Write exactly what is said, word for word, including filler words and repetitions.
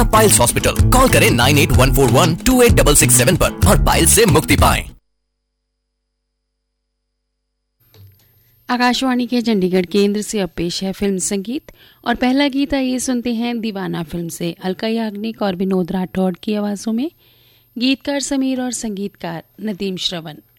Piles hospital. Call करें nine eight one four one two eight six six seven पर और piles से मुक्ति पाएं। आकाशवाणी के चंडीगढ़ केंद्र से अब पेश है फिल्म संगीत और पहला गीत आइए सुनते हैं दीवाना फिल्म से अलका याग्निक और विनोद राठौड़ की आवाज़ों में। गीतकार समीर और संगीतकार नदीम श्रवण।